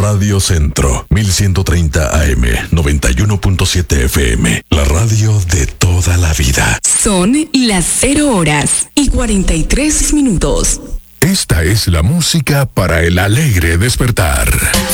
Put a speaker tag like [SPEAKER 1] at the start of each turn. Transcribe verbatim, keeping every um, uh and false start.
[SPEAKER 1] Radio Centro, mil ciento treinta A M, noventa y uno punto siete F M. La radio de toda la vida.
[SPEAKER 2] Son las cero horas y cuarenta y tres minutos.
[SPEAKER 3] Esta es la música para el alegre despertar.